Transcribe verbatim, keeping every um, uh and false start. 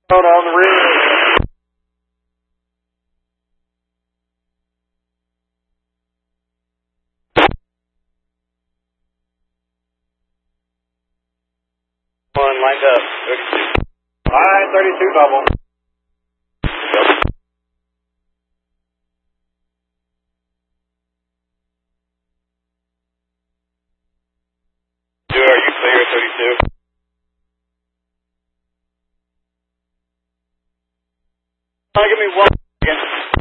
On the rear. One lined up. thirty-two. Alright, thirty-two double. Yep. Dude, are you clear, thirty-two?